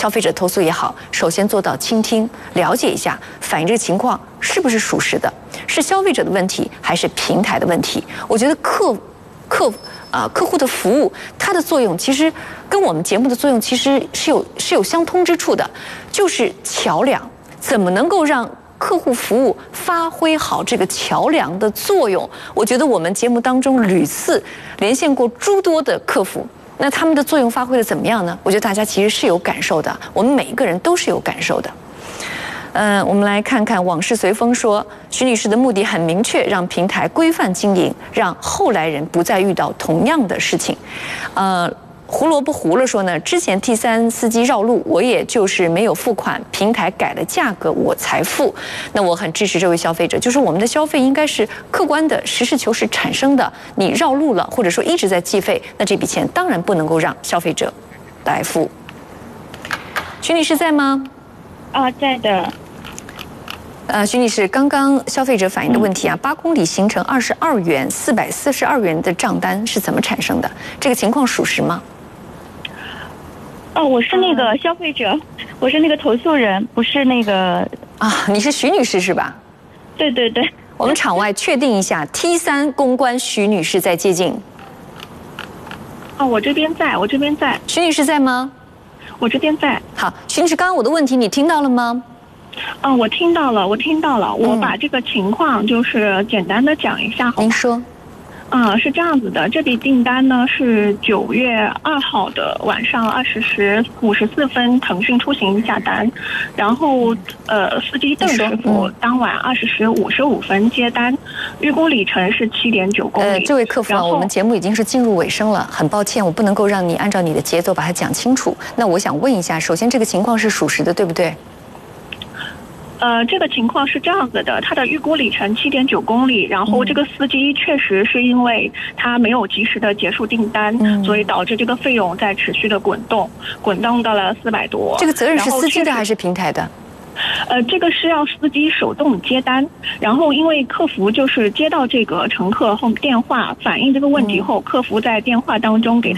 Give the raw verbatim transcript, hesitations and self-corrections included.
消费者投诉也好，首先做到倾听，了解一下反映这个情况是不是属实的，是消费者的问题还是平台的问题？我觉得客客啊、呃、客户的服务，它的作用其实跟我们节目的作用其实是有是有相通之处的，就是桥梁，怎么能够让客户服务发挥好这个桥梁的作用？我觉得我们节目当中屡次连线过诸多的客服，那他们的作用发挥的怎么样呢？我觉得大家其实是有感受的，我们每一个人都是有感受的。嗯、呃，我们来看看往事随风说，徐女士的目的很明确，让平台规范经营，让后来人不再遇到同样的事情。呃。胡萝卜糊了说呢，之前 T 三司机绕路，我也就是没有付款，平台改了价格我才付。那我很支持这位消费者，就是我们的消费应该是客观的、实事求是产生的。你绕路了，或者说一直在计费，那这笔钱当然不能够让消费者来付。徐女士在吗？ 啊，在的。 呃，徐女士，刚刚消费者反映的问题啊，八公里行程二十二元，四百四十二元的账单是怎么产生的？这个情况属实吗？ 哦，我是那个消费者，我是那个投诉人，不是那个啊，你是徐女士是吧？ 对对对。 我们场外确定一下 ，T 三公关徐女士在接近。 哦，我这边在，我这边在。 徐女士在吗？ 我这边在。 好，徐女士，刚刚我的问题你听到了吗？ 嗯，我听到了，我听到了。我把这个情况就是简单的讲一下，好吧？ 您说。 嗯，是这样子的，这笔订单呢是九月二号的晚上二十时五十四分，腾讯出行下单，然后呃，司机邓师傅当晚二十时五十五分接单，预估里程是七点九公里。 呃，这位客服啊，我们节目已经是进入尾声了，很抱歉，我不能够让你按照你的节奏把它讲清楚。那我想问一下，首先这个情况是属实的，对不对？ 呃，这个情况是这样子的，他的预估里程七点九公里，然后这个司机确实是因为他没有及时的结束订单，嗯、所以导致这个费用在持续的滚动，滚动到了四百多。 这个责任是司机的还是平台的？ 呃，这个是要司机手动接单，然后因为客服就是接到这个乘客后电话反映这个问题后，客服在电话当中给